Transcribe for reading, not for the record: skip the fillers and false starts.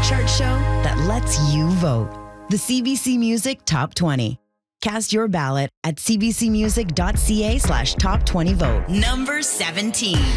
chart show that lets you vote. The CBC Music Top 20. Cast your ballot at cbcmusic.ca/top20vote. Number 17.